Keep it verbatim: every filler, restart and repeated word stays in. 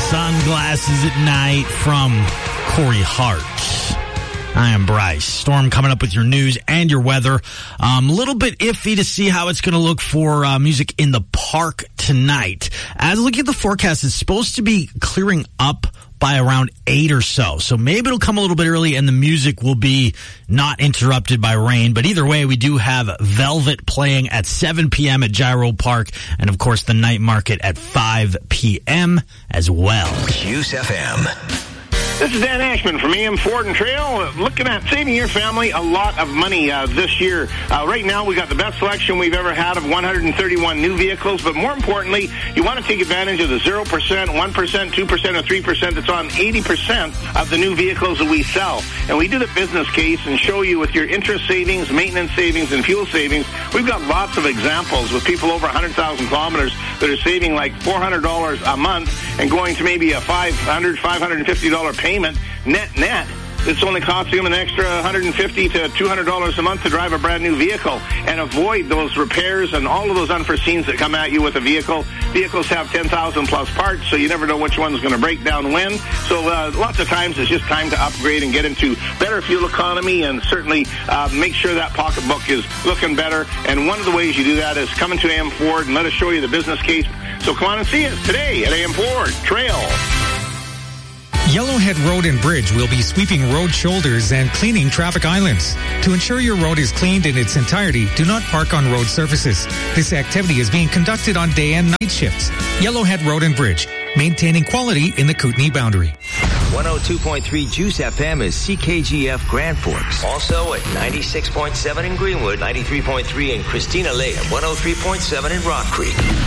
Sunglasses at Night from Corey Hart. I am Bryce. Storm coming up with your news and your weather. A um, little bit iffy to see how it's going to look for uh, music in the park tonight. As I look at the forecast, it's supposed to be clearing up by around eight or so. So maybe it'll come a little bit early and the music will be not interrupted by rain. But either way, we do have Velvet playing at seven p.m. at Gyro Park. And of course, the night market at five p.m. as well. Juice F M. This is Dan Ashman from A M Ford and Trail, looking at saving your family a lot of money uh, this year. Uh, right now, we got the best selection we've ever had of one hundred thirty-one new vehicles, but more importantly, you want to take advantage of the zero percent, one percent, two percent, or three percent that's on eighty percent of the new vehicles that we sell. And we do the business case and show you with your interest savings, maintenance savings, and fuel savings. We've got lots of examples with people over one hundred thousand kilometers that are saving like four hundred dollars a month and going to maybe a five hundred dollars, five hundred fifty dollars payment. Payment net net. It's only costing them an extra one hundred fifty to two hundred dollars a month to drive a brand new vehicle and avoid those repairs and all of those unforeseens that come at you with a vehicle. Vehicles have ten thousand plus parts, so you never know which one's going to break down when. So uh, lots of times it's just time to upgrade and get into better fuel economy and certainly uh, make sure that pocketbook is looking better. And one of the ways you do that is coming to A M Ford and let us show you the business case. So come on and see us today at A M Ford Trail. Yellowhead Road and Bridge will be sweeping road shoulders and cleaning traffic islands. To ensure your road is cleaned in its entirety, do not park on road surfaces. This activity is being conducted on day and night shifts. Yellowhead Road and Bridge, maintaining quality in the Kootenay boundary. one oh two point three Juice F M is C K G F Grand Forks. Also at ninety-six point seven in Greenwood, ninety-three point three in Christina Lake, and one oh three point seven in Rock Creek.